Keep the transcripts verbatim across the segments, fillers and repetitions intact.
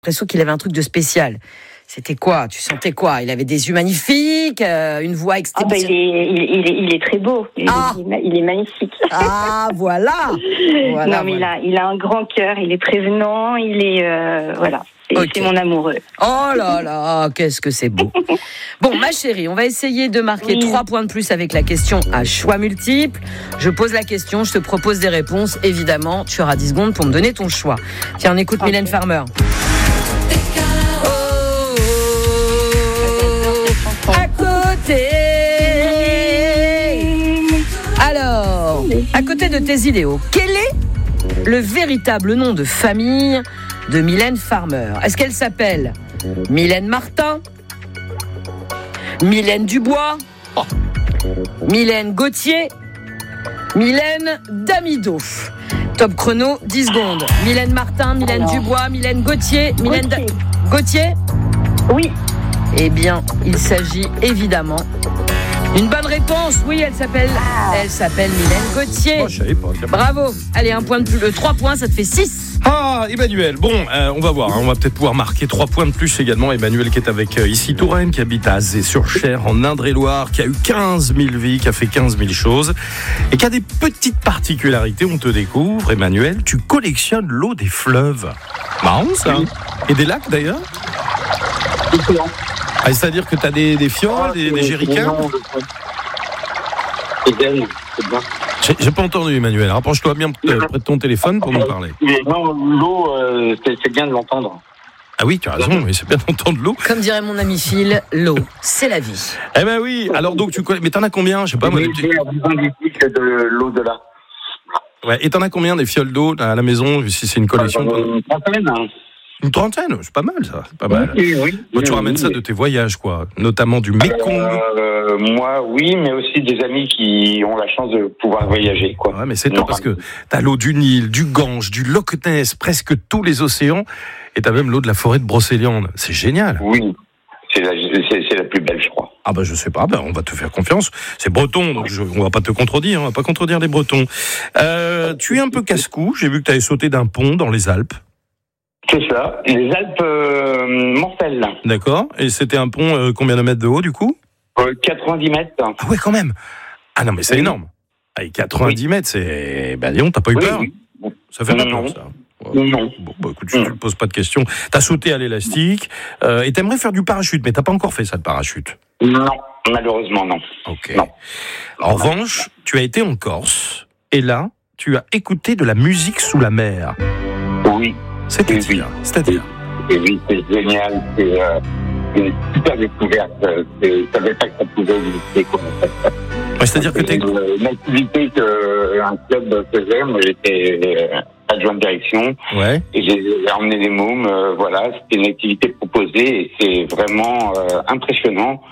l'impression qu'il avait un truc de spécial. C'était quoi? Tu sentais quoi? Il avait des yeux magnifiques, euh, une voix exceptionnelle. Ah bah il, est, il, est, il est très beau, il, ah. est, il est magnifique. Ah voilà, voilà Non mais voilà. il, a, il a un grand cœur, il est prévenant, il est... Euh, voilà, et okay. C'est mon amoureux. Oh là là, qu'est-ce que c'est beau. Bon ma chérie, on va essayer de marquer trois oui. points de plus avec la question à choix multiples. Je pose la question, je te propose des réponses. Évidemment, tu auras dix secondes pour me donner ton choix. Tiens, on écoute okay. Mylène Farmer. Alors, à côté de tes idéaux, quel est le véritable nom de famille de Mylène Farmer? Est-ce qu'elle s'appelle Mylène Martin, Mylène Dubois, oh. Mylène Gauthier, Mylène Damido? Top chrono, dix secondes. Mylène Martin, Mylène Alors. Dubois, Mylène Gauthier, Mylène da- Gauthier? Oui. Eh bien, il s'agit évidemment d'une bonne réponse. Oui, elle s'appelle, elle s'appelle Mylène Gauthier. Oh, je savais pas. Bravo. Allez, un point de plus, euh, trois points, ça te fait six. Ah, Emmanuel. Bon, euh, on va voir. Hein, on va peut-être pouvoir marquer trois points de plus également. Emmanuel qui est avec euh, ici Touraine, qui habite à Azé-sur-Cher, en Indre-et-Loire, qui a eu quinze mille vies, qui a fait quinze mille choses et qui a des petites particularités. On te découvre, Emmanuel. Tu collectionnes l'eau des fleuves. Marrant, ça. Oui. Et des lacs d'ailleurs. Ah, c'est-à-dire que tu as des, des fioles, ah, des, des jerrycans. C'est bien, c'est bien. J'ai, j'ai pas entendu, Emmanuel. Rapproche-toi bien près de ton téléphone pour nous parler. Non, l'eau, euh, c'est, c'est bien de l'entendre. Ah oui, tu as raison, mais c'est bien d'entendre l'eau. Comme dirait mon ami Phil, l'eau, c'est la vie. Eh ben oui, alors donc tu connais. Mais t'en as combien? Je sais pas, moi. J'ai de l'eau de là. Ouais, et t'en as combien des fioles d'eau à la maison, si c'est une collection? Une trentaine. Une trentaine, c'est pas mal ça, c'est pas mal. Oui, oui, moi, tu oui, ramènes oui, ça oui. de tes voyages, quoi, notamment du Mékong. Euh, moi, oui, mais aussi des amis qui ont la chance de pouvoir voyager, quoi. Ouais, mais c'est top parce que t'as l'eau du Nil, du Gange, du Loch Ness, presque tous les océans, et t'as même l'eau de la forêt de Brocéliande. C'est génial. Oui, c'est la, c'est, c'est la plus belle, je crois. Ah bah je sais pas, ben on va te faire confiance. C'est breton, donc je, on va pas te contredire, on va pas contredire les Bretons. Euh, tu es un peu casse-cou. J'ai vu que t'avais sauté d'un pont dans les Alpes. C'est ça, les Alpes euh, Mortelles. D'accord. Et c'était un pont euh, combien de mètres de haut du coup? euh, quatre-vingt-dix mètres. Ah ouais, quand même. Ah non, mais c'est oui. énorme. Avec quatre-vingt-dix oui. mètres, c'est. Ben dis donc, t'as pas eu oui, peur oui. Ça fait non, peur, non. ça. Ouais. Non. Bon, bah écoute, je ne te pose pas de questions. T'as sauté à l'élastique euh, et t'aimerais faire du parachute, mais t'as pas encore fait ça, de parachute? Non, malheureusement, non. Ok. Non. En revanche, tu as été en Corse et là, tu as écouté de la musique sous la mer. Oui. C'est-à-dire, oui. c'est-à-dire. Et oui, c'est génial, c'est euh, une super découverte. Je ne savais pas que ça pouvait exister comme ça. Ouais, c'est-à-dire que t'es... Une, une activité qu'un club faisait, moi j'étais adjoint de direction, ouais. Et j'ai emmené des mômes, euh, voilà, c'était une activité proposée et c'est vraiment euh, impressionnant.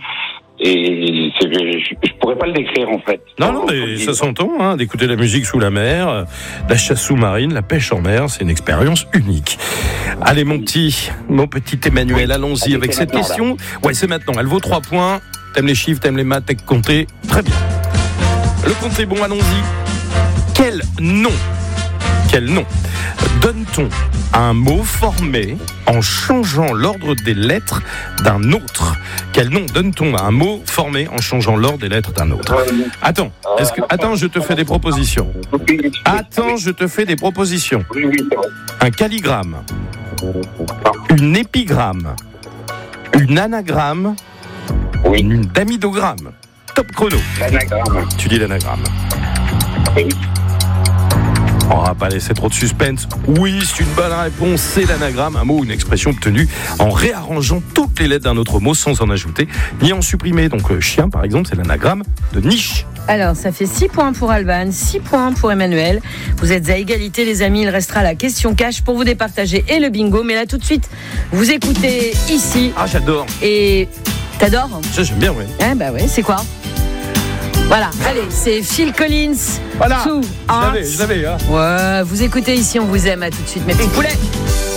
Et c'est, je, je pourrais pas le décrire en fait. Non, non, mais ça s'entend, hein, d'écouter la musique sous la mer, la chasse sous-marine, la pêche en mer, c'est une expérience unique. Allez, mon petit, mon petit Emmanuel, allons-y Allez, avec cette question. Là. Ouais, c'est maintenant. Elle vaut trois points. T'aimes les chiffres, t'aimes les maths, t'aimes compter. Très bien. Le compte est bon, allons-y. Quel nom, quel nom donne-t-on à un mot formé en changeant l'ordre des lettres d'un autre? Quel nom donne-t-on à un mot formé en changeant l'ordre des lettres d'un autre? Attends, est-ce que... Attends, je te fais des propositions. Attends, je te fais des propositions. Un calligramme, une épigramme, une anagramme, une damidogramme. Top chrono. L'anagramme. Tu dis l'anagramme. Oui. On va pas laisser trop de suspense. Oui, c'est une bonne réponse, c'est l'anagramme, un mot ou une expression obtenue en réarrangeant toutes les lettres d'un autre mot sans en ajouter ni en supprimer. Donc euh, chien, par exemple, c'est l'anagramme de niche. Alors, ça fait six points pour Alban, six points pour Emmanuel. Vous êtes à égalité, les amis. Il restera la question cash pour vous départager et le bingo. Mais là, tout de suite, vous écoutez ici. Ah, j'adore. Et t'adores? Ça, j'aime bien, oui. Eh bah oui, c'est quoi? Voilà, allez, c'est Phil Collins. Voilà, Two je l'avais, je l'avais. Hein. Ouais, vous écoutez ici, on vous aime. À tout de suite, mes petits poulets.